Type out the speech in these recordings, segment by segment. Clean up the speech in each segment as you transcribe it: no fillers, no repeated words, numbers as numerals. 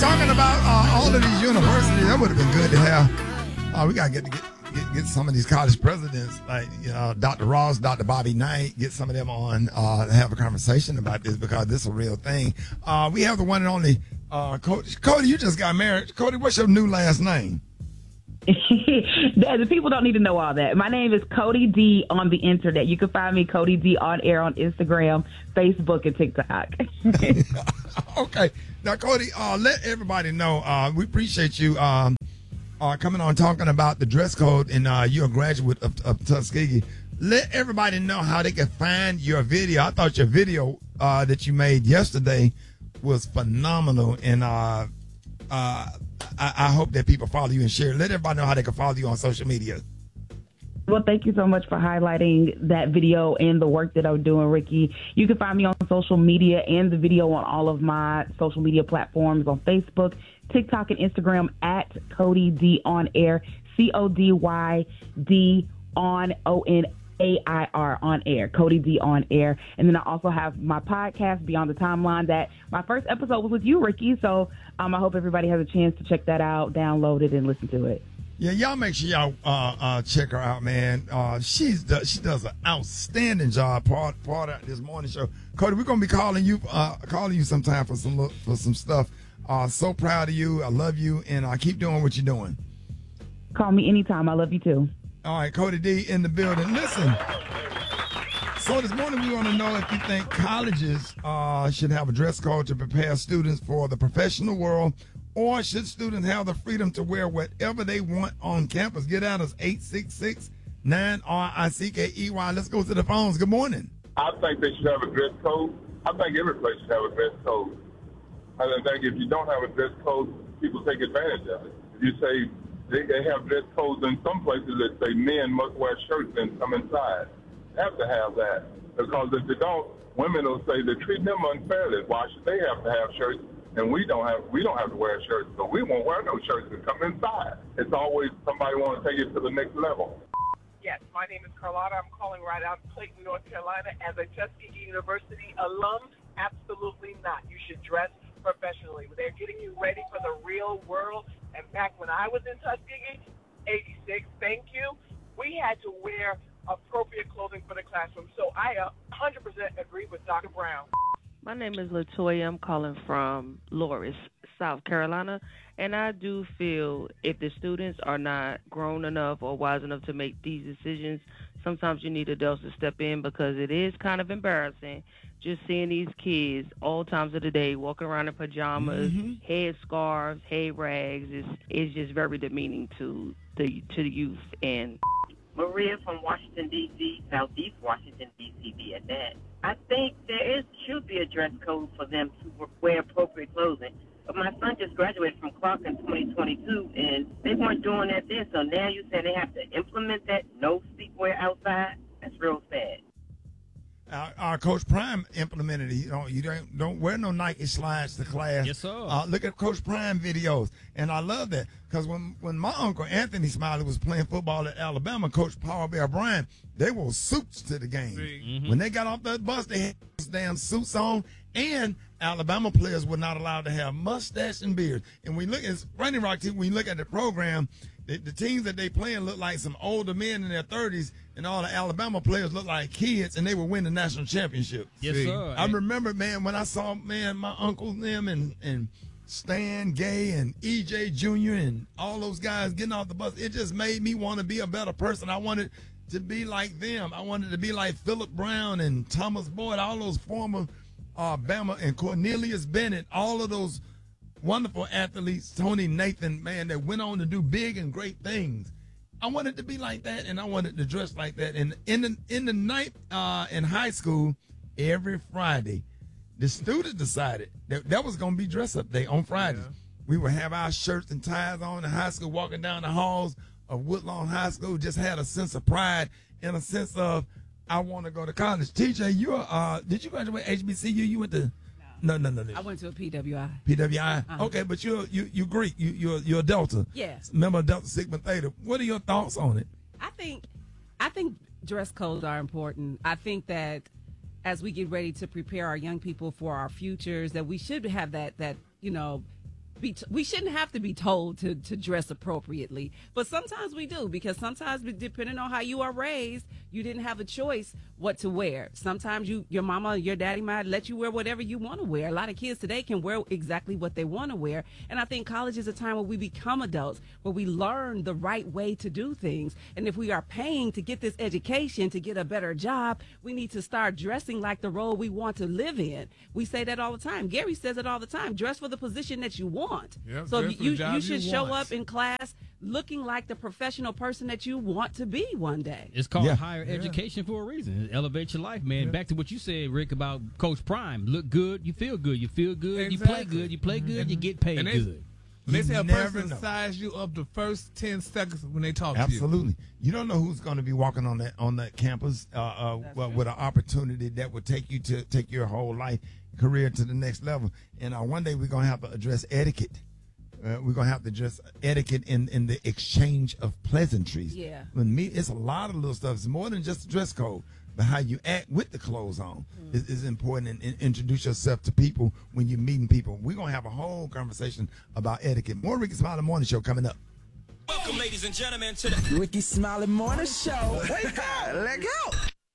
talking about all of these universities. That would have been good to have. We got to get some of these college presidents, like Dr. Ross, Dr. Bobby Knight, get some of them on to have a conversation about this, because this is a real thing. We have the one and only Cody. You just got married. Cody, what's your new last name? The people don't need to know all that. My name is Cody D on the internet. You can find me Cody D on air on Instagram, Facebook, and TikTok. Okay. Now, Cody, let everybody know we appreciate you coming on talking about the dress code, and you're a graduate of Tuskegee. Let everybody know how they can find your video. I thought your video that you made yesterday was phenomenal, and I hope that people follow you and share. Let everybody know how they can follow you on social media. Well, thank you so much for highlighting that video and the work that I'm doing, Ricky. You can find me on social media and the video on all of my social media platforms on Facebook, TikTok, and Instagram at Cody D on air, CODYD on ONAIR on air, Cody D on air. And then I also have my podcast, Beyond the Timeline, that my first episode was with you, Ricky. So I hope everybody has a chance to check that out, download it, and listen to it. Yeah, y'all make sure y'all check her out, man. She does an outstanding job. Part of this morning show. Cody, we're gonna be calling you sometime for some stuff. So proud of you. I love you, and keep doing what you're doing. Call me anytime. I love you too. All right, Cody D in the building. Listen. So this morning we want to know if you think colleges should have a dress code to prepare students for the professional world, or should students have the freedom to wear whatever they want on campus? Get out us 866-9RICKEY. Let's go to the phones. Good morning. I think they should have a dress code. I think every place should have a dress code. I think if you don't have a dress code, people take advantage of it. If you say they have dress codes in some places that say men must wear shirts and come inside. They have to have that, because if they don't, women will say they're treating them unfairly. Why should they have to have shirts and we don't have to wear shirts? So we won't wear no shirts and come inside. It's always somebody want to take it to the next level. Yes, my name is Carlotta. I'm calling right out of Clayton, North Carolina. As a Tuskegee University alum, absolutely not. You should dress professionally. They're getting you ready for the real world. And back when I was in Tuskegee, 86, thank you, we had to wear appropriate clothing for the classroom. So I 100% agree with Dr. Brown. My name is LaToya. I'm calling from Loris, South Carolina, and I do feel if the students are not grown enough or wise enough to make these decisions, sometimes you need adults to step in, because it is kind of embarrassing just seeing these kids all times of the day walking around in pajamas, head scarves, head rags. It's just very demeaning to the youth. And Maria from Washington, D.C., Southeast Washington, D.C. be at that. I think there should be a dress code for them to wear appropriate clothing. But my son just graduated from Clark in 2022, and they weren't doing that then. So now you're saying they have to implement that no sleepwear outside? That's real sad. Our Coach Prime implemented it. You don't wear no Nike slides to class. Yes, sir. Look at Coach Prime videos, and I love that, because when my uncle Anthony Smiley was playing football at Alabama, Coach Paul Bear Bryant, they wore suits to the game. Mm-hmm. When they got off that bus, they had those damn suits on, and Alabama players were not allowed to have mustache and beards. And we look at Running Rock team. When you look at the program, the teams that they playing look like some older men in their 30s, and all the Alabama players look like kids, and they were winning the national championship. Yes, sir. I remember, man, when I saw, my uncles, them, and Stan Gay and EJ Jr. and all those guys getting off the bus, it just made me want to be a better person. I wanted to be like them. I wanted to be like Philip Brown and Thomas Boyd, all those former Bama, and Cornelius Bennett, all of those wonderful athletes, Tony Nathan, man, that went on to do big and great things. I wanted to be like that, and I wanted to dress like that. And in the night in high school, every Friday, the students decided that was going to be dress-up day on Fridays. Yeah. We would have our shirts and ties on in high school, walking down the halls of Woodlawn High School, just had a sense of pride and a sense of, I want to go to college. TJ, did you graduate HBCU? You went to... No. I went to a PWI. PWI? Uh-huh. Okay, but you're Greek. You're a Delta. Yes. Member of Delta Sigma Theta. What are your thoughts on it? I think dress codes are important. I think that as we get ready to prepare our young people for our futures, that we should have that we shouldn't have to be told to dress appropriately, but sometimes we do, because sometimes, depending on how you are raised, you didn't have a choice what to wear. Sometimes your mama, your daddy might let you wear whatever you want to wear. A lot of kids today can wear exactly what they want to wear, and I think college is a time where we become adults, where we learn the right way to do things. And if we are paying to get this education, to get a better job, we need to start dressing like the role we want to live in. We say that all the time. Gary says it all the time. Dress for the position that you want. Yep, so you should show want. up in class looking like the professional person that you want to be one day. It's called higher education for a reason. It elevates your life, man. Back to what you said, Rick, about Coach Prime. Look good, you feel good. You feel good, exactly. you play good, you get paid good. They say a never person know. size you up the first 10 seconds when they talk to you. Absolutely. You don't know who's going to be walking on that campus with an opportunity that will take your whole life career to the next level. And one day we're going to have to address etiquette. We're going to have to address etiquette in the exchange of pleasantries. Yeah. It's a lot of little stuff. It's more than just a dress code. But how you act with the clothes on is important, and introduce yourself to people when you're meeting people. We're going to have a whole conversation about etiquette. More Ricky Smiley Morning Show coming up. Welcome, ladies and gentlemen, to the Ricky Smiley Morning Show. Wake up, let go.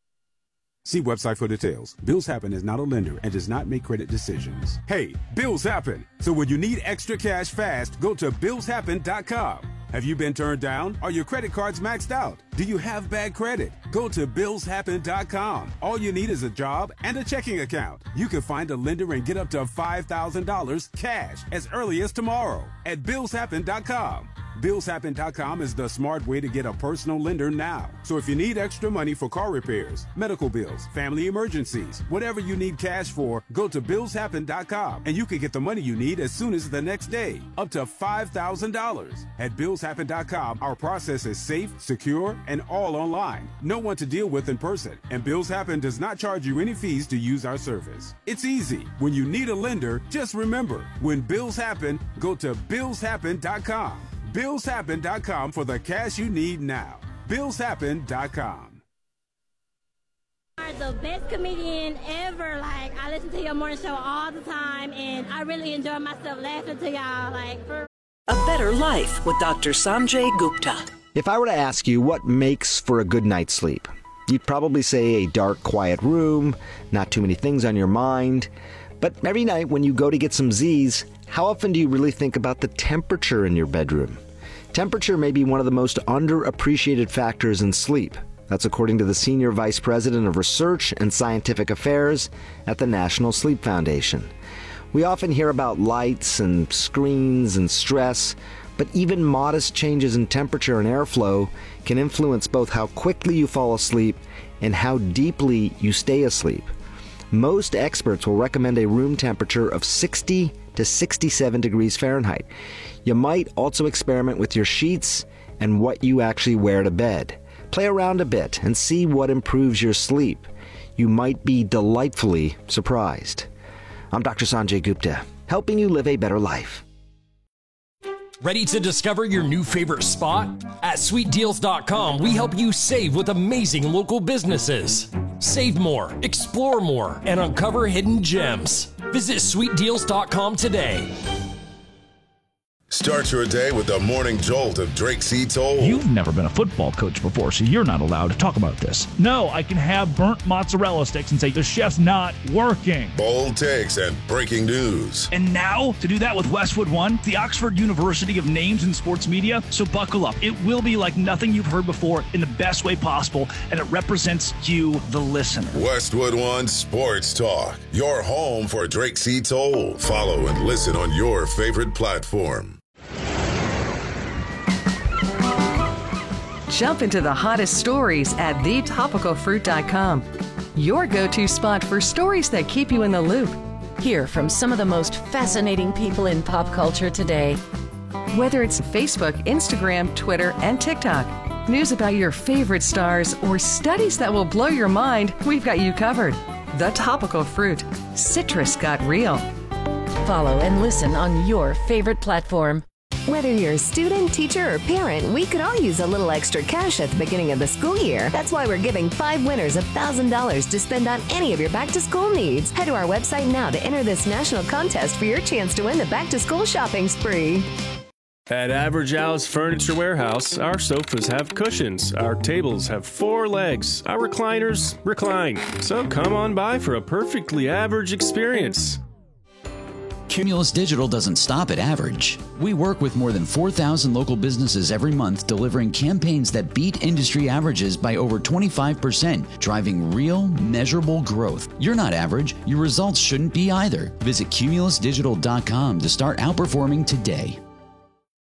See website for details. Bills Happen is not a lender and does not make credit decisions. Hey, bills happen. So when you need extra cash fast, go to billshappen.com. Have you been turned down? Are your credit cards maxed out? Do you have bad credit? Go to billshappen.com. All you need is a job and a checking account. You can find a lender and get up to $5,000 cash as early as tomorrow at billshappen.com. Billshappen.com is the smart way to get a personal lender now. So if you need extra money for car repairs, medical bills, family emergencies, whatever you need cash for, go to billshappen.com and you can get the money you need as soon as the next day, up to $5,000. At billshappen.com, our process is safe, secure, and all online. No one to deal with in person, and Bills Happen does not charge you any fees to use our service. It's easy. When you need a lender, just remember, when bills happen, go to billshappen.com. billshappen.com for the cash you need now. billshappen.com. Are the best comedian ever. Like, I listen to your morning show all the time, and I really enjoy myself laughing to y'all. A Better Life with Dr. Sanjay Gupta. If I were to ask you what makes for a good night's sleep, you'd probably say a dark, quiet room, not too many things on your mind. But every night when you go to get some Z's, how often do you really think about the temperature in your bedroom? Temperature may be one of the most underappreciated factors in sleep. That's according to the Senior Vice President of Research and Scientific Affairs at the National Sleep Foundation. We often hear about lights and screens and stress, but even modest changes in temperature and airflow can influence both how quickly you fall asleep and how deeply you stay asleep. Most experts will recommend a room temperature of 60 to 67 degrees Fahrenheit. You might also experiment with your sheets and what you actually wear to bed. Play around a bit and see what improves your sleep. You might be delightfully surprised. I'm Dr. Sanjay Gupta, helping you live a better life. Ready to discover your new favorite spot? At sweetdeals.com, we help you save with amazing local businesses. Save more, explore more, and uncover hidden gems. Visit sweetdeals.com today. Start your day with the morning jolt of Drake C. Toll. You've never been a football coach before, so you're not allowed to talk about this. No, I can have burnt mozzarella sticks and say the chef's not working. Bold takes and breaking news. And now, to do that with Westwood One, the Oxford University of Names in Sports Media, so buckle up. It will be like nothing you've heard before in the best way possible, and it represents you, the listener. Westwood One Sports Talk, your home for Drake C. Toll. Follow and listen on your favorite platform. Jump into the hottest stories at thetopicalfruit.com. Your go-to spot for stories that keep you in the loop. Hear from some of the most fascinating people in pop culture today. Whether it's Facebook, Instagram, Twitter, and TikTok, news about your favorite stars, or studies that will blow your mind, we've got you covered. The Topical Fruit. Citrus got real. Follow and listen on your favorite platform. Whether you're a student, teacher, or parent, we could all use a little extra cash at the beginning of the school year. That's why we're giving 5 winners $1,000 to spend on any of your back-to-school needs. Head to our website now to enter this national contest for your chance to win the back-to-school shopping spree. At Average Al's Furniture Warehouse, our sofas have cushions, our tables have 4 legs, our recliners recline. So come on by for a perfectly average experience. Cumulus Digital doesn't stop at average. We work with more than 4,000 local businesses every month, delivering campaigns that beat industry averages by over 25%, driving real, measurable growth. You're not average. Your results shouldn't be either. Visit cumulusdigital.com to start outperforming today.